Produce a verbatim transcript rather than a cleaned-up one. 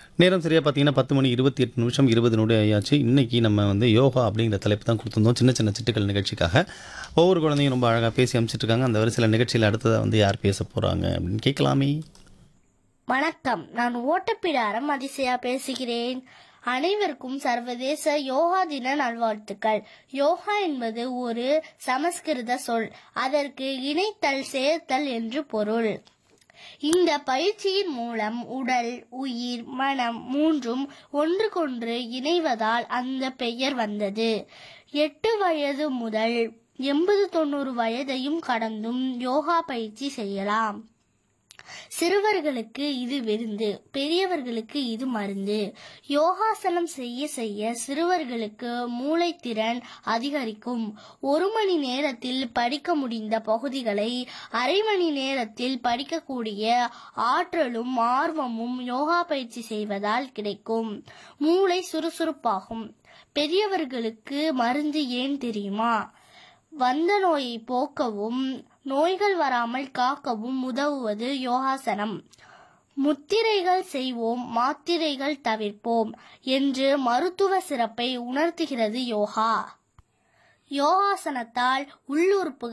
நேரம் சரியா பார்த்தீங்கன்னா பத்து மணி இருபத்தி எட்டு நிமிஷம் இருபது நொடி ஆயாச்சு. இன்னைக்கு நம்ம வந்து யோகா அப்படிங்கிற தலைப்பு தான் கொடுத்துருந்தோம் சின்ன சின்ன சிட்டுக்கள் நிகழ்ச்சிக்காக. ஒவ்வொரு குழந்தையும் ரொம்ப அழகாக பேசி அனுப்பிச்சிட்டு இருக்காங்க. அந்த வரிசையில் நிகழ்ச்சியில் அடுத்ததாக வந்து யார் பேச போகிறாங்க அப்படின்னு கேட்கலாமே. வணக்கம், நான் ஓட்டப்பிடாரம் அதிசயா பேசுகிறேன். அனைவருக்கும் சர்வதேச யோகா தின நல்வாழ்த்துக்கள். யோகா என்பது ஒரு சமஸ்கிருத சொல். அதற்கு இணைத்தல், சேர்த்தல் என்று பொருள். இந்த பயிற்சியின் மூலம் உடல், உயிர், மனம் மூன்றும் ஒன்றுக்கொன்று இணைவதால் அந்த பெயர் வந்தது. எட்டு வயது முதல் எண்பது தொண்ணூறு வயதையும் கடந்தும் யோகா பயிற்சி செய்யலாம். சிறுவர்களுக்கு இது விருந்து, பெரியவர்களுக்கு இது மருந்து. யோகாசனம் செய்ய செய்ய சிறுவர்களுக்கு மூளைத்திறன் அதிகரிக்கும். ஒரு மணி நேரத்தில் படிக்க முடிந்த பகுதிகளை அரை மணி நேரத்தில் படிக்கக்கூடிய ஆற்றலும் ஆர்வமும் யோகா பயிற்சி செய்வதால் கிடைக்கும். மூளை சுறுசுறுப்பாகும். பெரியவர்களுக்கு மருந்து ஏன் தெரியுமா? வந்த நோயை போக்கவும் நோய்கள் வராமல் காக்கவும் உதவுவது யோகாசனம். முத்திரைகள் செய்வோம், மாத்திரைகள் தவிர்ப்போம் என்று மருத்துவ சிறப்பை உணர்த்துகிறது யோகா. யோகாசனத்தால் உள்ளுறுப்புகள்